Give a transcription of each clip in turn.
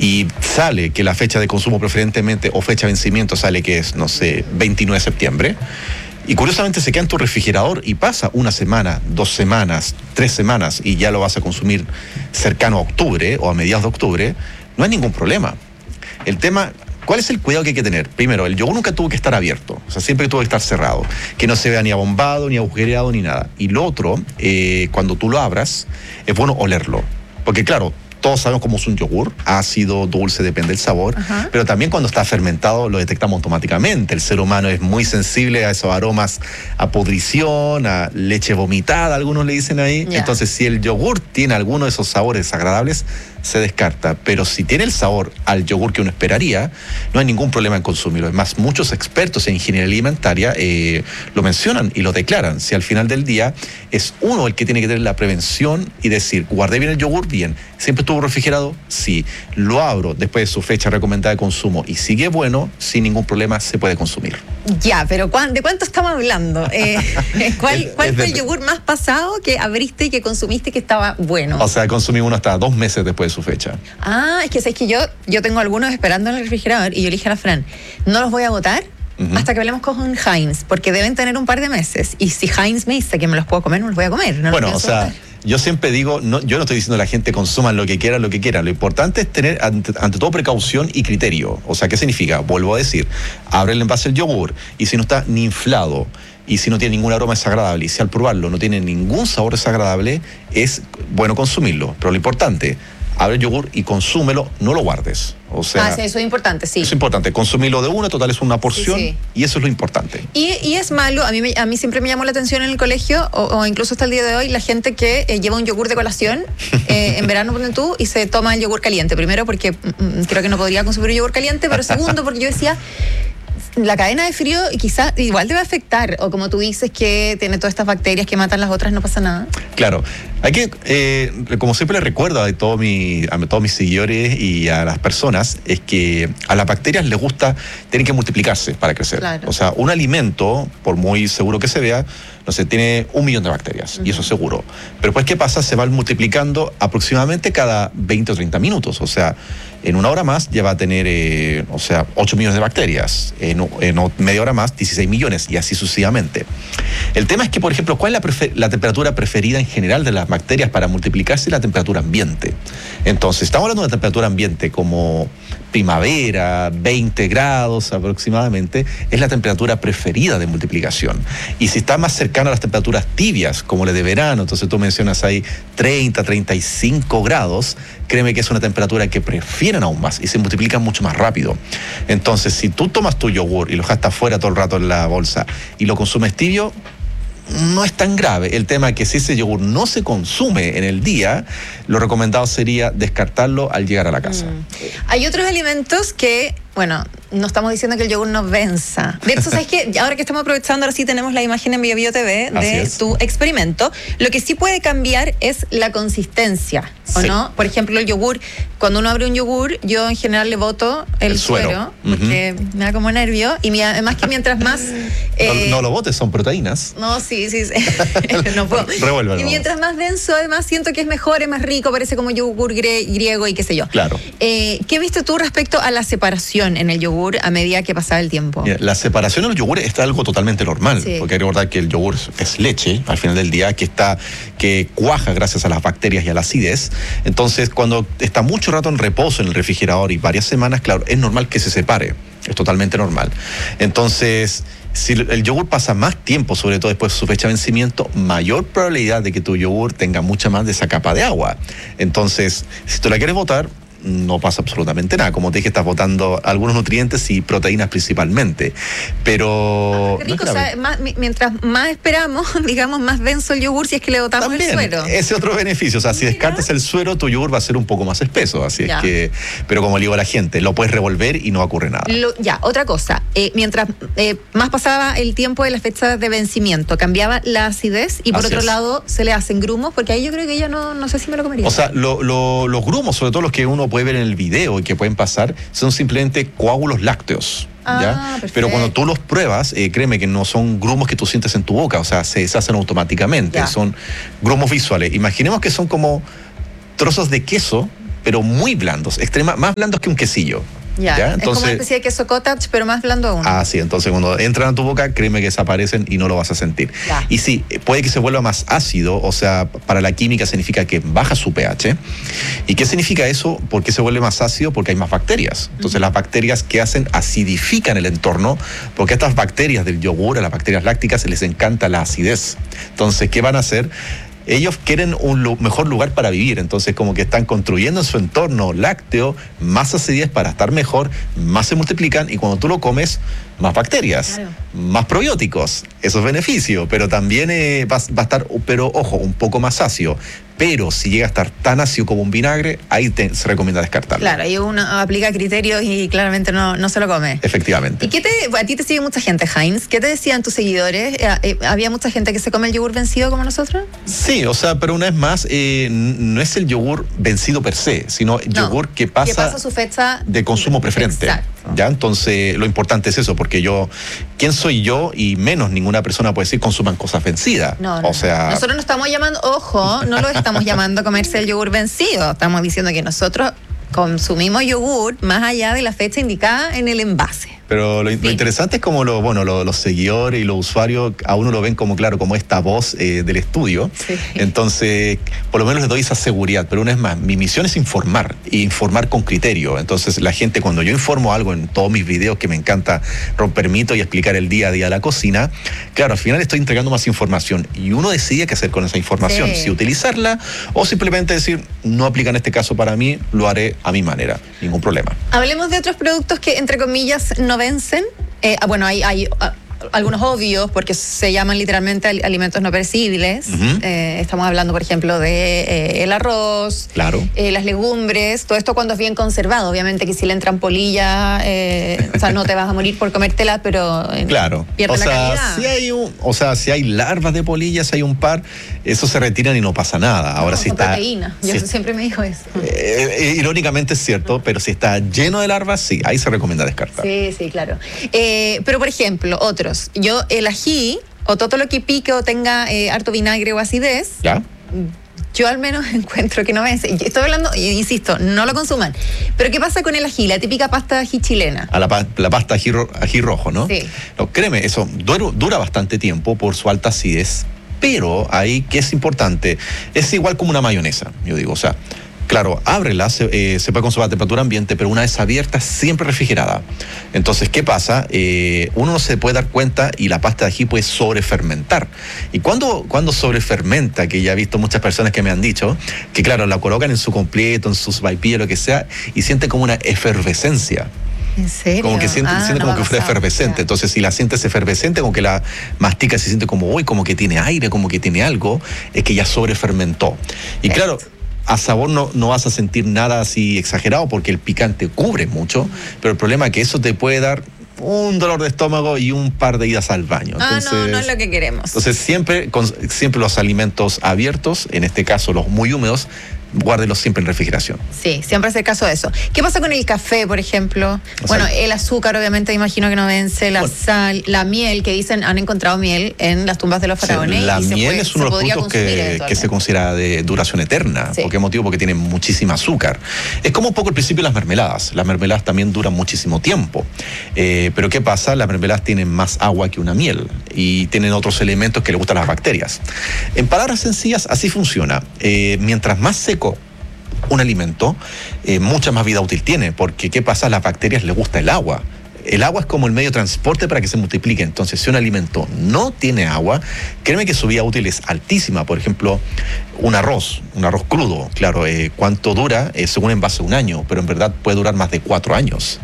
y sale que la fecha de consumo preferentemente o fecha de vencimiento sale que es, no sé, 29 de septiembre, y curiosamente se queda en tu refrigerador y pasa una semana, 2 semanas, 3 semanas y ya lo vas a consumir cercano a octubre o a mediados de octubre, no hay ningún problema. El tema, ¿cuál es el cuidado que hay que tener? Primero, el yogur nunca tuvo que estar abierto, o sea, siempre tuvo que estar cerrado, que no se vea ni abombado, ni agujereado, ni nada. Y lo otro, cuando tú lo abras, es bueno olerlo, porque claro, todos sabemos cómo es un yogur, ácido, dulce, depende del sabor, pero también cuando está fermentado lo detectamos automáticamente. El ser humano es muy sensible a esos aromas, a pudrición, a leche vomitada, algunos le dicen ahí. Entonces, si el yogur tiene alguno de esos sabores agradables, se descarta. Pero si tiene el sabor al yogur que uno esperaría, no hay ningún problema en consumirlo. Es más, muchos expertos en ingeniería alimentaria lo mencionan y lo declaran. Si al final del día es uno el que tiene que tener la prevención y decir, guardé bien el yogur, bien. ¿Siempre estuvo refrigerado? Sí. Lo abro después de su fecha recomendada de consumo y sigue bueno, sin ningún problema se puede consumir. Ya, pero ¿de cuánto estamos hablando? ¿Cuál fue el yogur más pasado que abriste y que consumiste que estaba bueno? O sea, consumí uno hasta 2 meses después de su fecha. Ah, es que sabes que yo tengo algunos esperando en el refrigerador y yo le dije a la Fran, no los voy a botar hasta que hablemos con Heinz, porque deben tener un par de meses. Y si Heinz me dice que me los puedo comer, no los voy a comer. No bueno, o sea, yo siempre digo, yo no estoy diciendo a la gente consuman lo que quieran. Lo importante es tener ante todo precaución y criterio. O sea, ¿qué significa? Vuelvo a decir, abre el envase del yogur y si no está ni inflado y si no tiene ningún aroma desagradable y si al probarlo no tiene ningún sabor desagradable, es bueno consumirlo. Pero lo importante, abre el yogur y consúmelo, no lo guardes. O sea, sí, eso es importante, sí. Eso es importante, consumirlo de una, total es una porción, y eso es lo importante. Y es malo, a mí siempre me llamó la atención en el colegio, o incluso hasta el día de hoy, la gente que lleva un yogur de colación, en verano ponen tú, y se toma el yogur caliente. Primero porque creo que no podría consumir un yogur caliente, pero segundo porque yo decía, la cadena de frío quizás igual te va a afectar, o como tú dices que tiene todas estas bacterias que matan las otras, no pasa nada. Claro, hay que, como siempre les recuerdo a todos mis seguidores y a las personas, es que a las bacterias les gusta, tienen que multiplicarse para crecer. Claro. O sea, un alimento, por muy seguro que se vea, no sé, tiene 1 millón de bacterias, y eso es seguro. Pero pues, ¿qué pasa? Se van multiplicando aproximadamente cada 20 o 30 minutos. O sea, en 1 hora más ya va a tener, 8 millones de bacterias. En media hora más, 16 millones, y así sucesivamente. El tema es que, por ejemplo, ¿cuál es la temperatura preferida en general de las bacterias para multiplicarse? La temperatura ambiente. Entonces, estamos hablando de una temperatura ambiente como primavera, 20 grados aproximadamente, es la temperatura preferida de multiplicación. Y si está más cercana a las temperaturas tibias, como la de verano, entonces tú mencionas ahí 30, 35 grados, créeme que es una temperatura que prefieren aún más y se multiplican mucho más rápido. Entonces, si tú tomas tu yogur y lo dejas afuera todo el rato en la bolsa y lo consumes tibio, no es tan grave. El tema es que si ese yogur no se consume en el día, lo recomendado sería descartarlo al llegar a la casa. Hay otros alimentos que, bueno, no estamos diciendo que el yogur no venza. De hecho, ¿sabes qué? Ahora que estamos aprovechando, ahora sí tenemos la imagen en BioBio TV de tu experimento. Lo que sí puede cambiar es la consistencia, ¿o no? Por ejemplo, el yogur, cuando uno abre un yogur, yo en general le boto el suero porque me da como nervio. Y además que mientras más... no lo botes, son proteínas. No, sí. No puedo. Revuélvelo. Y mientras más denso, además siento que es mejor, es más rico, parece como yogur griego y qué sé yo. Claro. ¿Qué viste tú respecto a la separación en el yogur a medida que pasaba el tiempo? Mira, la separación en el yogur es algo totalmente normal, porque hay que recordar que el yogur es leche, al final del día, que cuaja gracias a las bacterias y a la acidez. Entonces, cuando está mucho rato en reposo en el refrigerador y varias semanas, claro, es normal que se separe. Es totalmente normal. Entonces, si el yogur pasa más tiempo, sobre todo después de su fecha de vencimiento, mayor probabilidad de que tu yogur tenga mucha más de esa capa de agua. Entonces, si tú la quieres botar, no pasa absolutamente nada. Como te dije, estás botando algunos nutrientes y proteínas principalmente. Pero... qué rico, no, o sea, mientras más esperamos, digamos, más denso el yogur si es que le botamos el suero. Ese otro beneficio. O sea, si descartas el suero, tu yogur va a ser un poco más espeso. Así es que... Pero como le digo a la gente, lo puedes revolver y no ocurre nada. Otra cosa. Mientras más pasaba el tiempo de las fechas de vencimiento, cambiaba la acidez y por otro lado se le hacen grumos, porque ahí yo creo que ya no sé si me lo comería. O sea, los grumos, sobre todo los que uno puede ver en el video y que pueden pasar, son simplemente coágulos lácteos. ¿Ya? Pero cuando tú los pruebas, créeme que no son grumos que tú sientes en tu boca, o sea, se deshacen automáticamente, son grumos visuales. Imaginemos que son como trozos de queso pero muy blandos, más blandos que un quesillo. ¿Ya? Entonces, es como una especie de queso cottage, pero más blando aún. Sí, entonces cuando entran a tu boca, créeme que desaparecen y no lo vas a sentir. Ya. Y sí, puede que se vuelva más ácido, o sea, para la química significa que baja su pH. ¿Y qué significa eso? ¿Por qué se vuelve más ácido? Porque hay más bacterias. Entonces las bacterias que hacen acidifican el entorno, porque a estas bacterias del yogur, a las bacterias lácticas, les encanta la acidez. Entonces, ¿qué van a hacer? Ellos quieren un mejor lugar para vivir, entonces como que están construyendo en su entorno lácteo más acidez para estar mejor, más se multiplican y cuando tú lo comes, más bacterias, claro, más probióticos, eso es beneficio, pero también va a estar, pero ojo, un poco más ácido. Pero si llega a estar tan ácido como un vinagre, ahí se recomienda descartarlo. Claro, ahí uno aplica criterios y claramente no se lo come. Efectivamente. ¿Y a ti te sigue mucha gente, Heinz? ¿Qué te decían tus seguidores? ¿Había mucha gente que se come el yogur vencido como nosotros? Sí, o sea, pero una vez más, no es el yogur vencido per se, sino yogur que pasa su fecha de consumo preferente. Exacto. ¿Ya? Entonces, lo importante es eso, porque ¿quién soy yo? Y menos ninguna persona puede decir consuman cosas vencidas. No. Nosotros no estamos llamando, ojo, no lo estamos llamando a comerse el yogur vencido. Estamos diciendo que nosotros consumimos yogur más allá de la fecha indicada en el envase. Pero lo interesante es como los seguidores y los usuarios a uno lo ven como, claro, como esta voz del estudio. Sí. Entonces, por lo menos les doy esa seguridad. Pero una vez más, mi misión es informar, y informar con criterio. Entonces, la gente, cuando yo informo algo en todos mis videos, que me encanta romper mitos y explicar el día a día de la cocina, claro, al final estoy entregando más información. Y uno decide qué hacer con esa información. Sí. Si utilizarla o simplemente decir, no aplica en este caso para mí, lo haré a mi manera. Ningún problema. Hablemos de otros productos que, entre comillas, no vencen. Hay algunos obvios porque se llaman literalmente alimentos no perecibles. Estamos hablando, por ejemplo, de el arroz, claro, las legumbres, todo esto cuando es bien conservado. Obviamente que si le entran polillas, o sea, no te vas a morir por comértela, pero claro, pierde la calidad. Si hay larvas de polillas, si hay un par, eso se retiran y no pasa nada. Ahora si está proteína. Yo siempre me dijo eso. Irónicamente es cierto, pero si está lleno de larvas, sí, ahí se recomienda descartar. Sí, claro. Pero por ejemplo, otros. Yo el ají o todo lo que pique o tenga harto vinagre o acidez, ¿ya? Yo al menos encuentro que no vence. Estoy hablando, insisto, no lo consuman. Pero ¿qué pasa con el ají? La típica pasta de ají chilena. La pasta ají rojo, ¿no? Sí. No, créeme, eso dura bastante tiempo por su alta acidez, pero ahí, ¿qué es importante? Es igual como una mayonesa, yo digo, o sea, claro, ábrela, se puede conservar a temperatura ambiente, pero una vez abierta, siempre refrigerada. Entonces, ¿qué pasa? Uno no se puede dar cuenta y la pasta de ají puede sobrefermentar. Y cuando sobrefermenta, que ya he visto muchas personas que me han dicho, que claro, la colocan en su completo, en sus vaipillas, lo que sea, y siente como una efervescencia. ¿En serio? Como que siente como que fuera efervescente. Entonces, si la sientes efervescente, como que la mastica, se siente como, como que tiene aire, como que tiene algo, es que ya sobrefermentó. Y claro, a sabor no vas a sentir nada así exagerado porque el picante cubre mucho, pero el problema es que eso te puede dar un dolor de estómago y un par de idas al baño. Entonces, no es lo que queremos. Entonces siempre los alimentos abiertos, en este caso los muy húmedos, guárdelos siempre en refrigeración. Sí, siempre hacer caso de eso. ¿Qué pasa con el café, por ejemplo? El azúcar, obviamente, imagino que no vence, sal, la miel, que dicen, han encontrado miel en las tumbas de los faraones. La miel es uno de los productos que se considera de duración eterna. Sí. ¿Por qué motivo? Porque tiene muchísima azúcar. Es como un poco el principio de las mermeladas. Las mermeladas también duran muchísimo tiempo. Pero ¿qué pasa? Las mermeladas tienen más agua que una miel y tienen otros elementos que le gustan a las bacterias. En palabras sencillas, así funciona. Mientras más seco un alimento, mucha más vida útil tiene, porque ¿qué pasa? A las bacterias les gusta el agua. El agua es como el medio de transporte para que se multiplique. Entonces, si un alimento no tiene agua, créeme que su vida útil es altísima. Por ejemplo, un arroz crudo, claro, ¿cuánto dura? Según envase, 1 año, pero en verdad puede durar más de 4 años.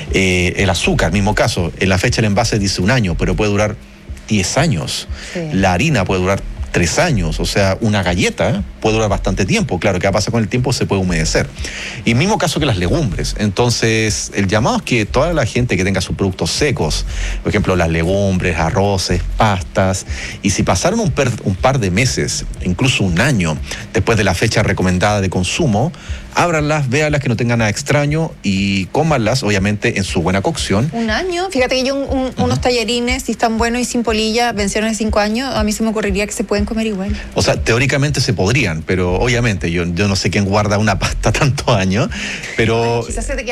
El azúcar, mismo caso, en la fecha del envase dice 1 año, pero puede durar 10 años. Sí. La harina puede durar 3 años, o sea, una galleta puede durar bastante tiempo. Claro, ¿qué pasa con el tiempo? Se puede humedecer. Y mismo caso que las legumbres. Entonces, el llamado es que toda la gente que tenga sus productos secos, por ejemplo, las legumbres, arroces, pastas, y si pasaron un par de meses, incluso 1 año, después de la fecha recomendada de consumo, ábranlas, véanlas, que no tengan nada extraño y cómanlas, obviamente, en su buena cocción. Un año, fíjate que yo unos tallarines, si están buenos y sin polilla, vencieron de 5 años, a mí se me ocurriría que se pueden comer igual. O sea, teóricamente se podrían, pero obviamente yo no sé quién guarda una pasta tantos años, pero... Quizás se te